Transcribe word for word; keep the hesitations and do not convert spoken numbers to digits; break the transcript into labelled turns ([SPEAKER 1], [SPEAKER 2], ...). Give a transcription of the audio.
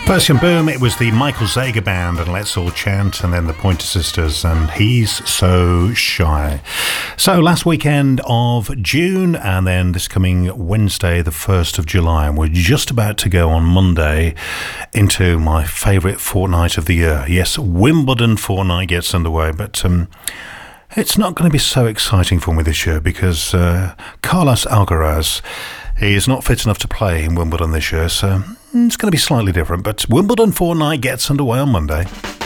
[SPEAKER 1] First in Boom, it was the Michael Zager Band and Let's All Chant, and then the Pointer Sisters and He's So Shy. So last weekend of June, and then this coming Wednesday, the first of July, and we're just about to go on Monday into my favourite fortnight of the year. Yes, Wimbledon fortnight gets underway, but um, it's not going to be so exciting for me this year because uh, Carlos Alcaraz, he is not fit enough to play in Wimbledon this year, so it's going to be slightly different. But Wimbledon fortnight gets underway on Monday.